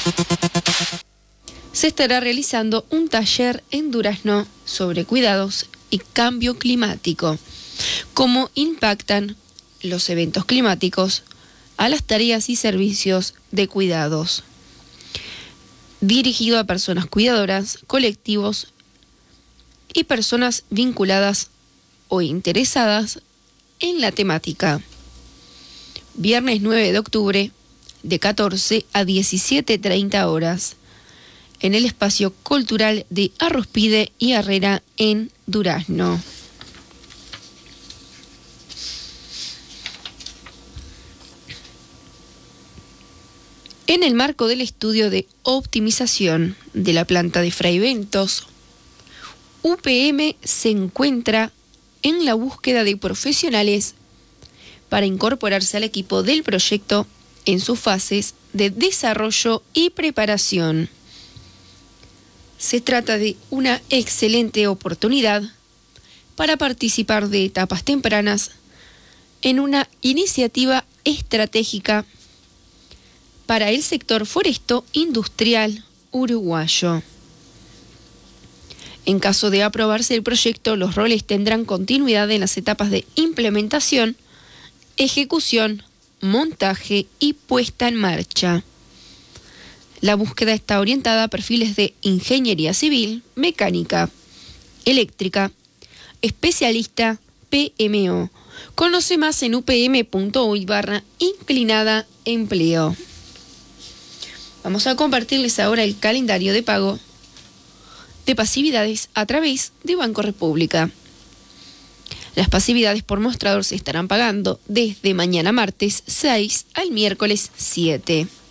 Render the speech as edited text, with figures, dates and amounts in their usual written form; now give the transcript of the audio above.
Se estará realizando un taller en Durazno sobre cuidados y cambio climático. Cómo impactan los eventos climáticos a las tareas y servicios de cuidados. Dirigido a personas cuidadoras, colectivos y personas vinculadas o interesadas en la temática. Viernes 9 de octubre, de 14 a 17:30 horas, en el espacio cultural de Arrospide y Herrera en Durazno. En el marco del estudio de optimización de la planta de Fray Bentos, UPM se encuentra en la búsqueda de profesionales para incorporarse al equipo del proyecto en sus fases de desarrollo y preparación. Se trata de una excelente oportunidad para participar de etapas tempranas en una iniciativa estratégica para el sector foresto industrial uruguayo. En caso de aprobarse el proyecto, los roles tendrán continuidad en las etapas de implementación, ejecución, montaje y puesta en marcha. La búsqueda está orientada a perfiles de ingeniería civil, mecánica, eléctrica, especialista, PMO. Conoce más en upm.uy/inclinada empleo. Vamos a compartirles ahora el calendario de pago de pasividades a través de Banco República. Las pasividades por mostrador se estarán pagando desde mañana martes 6 al miércoles 7.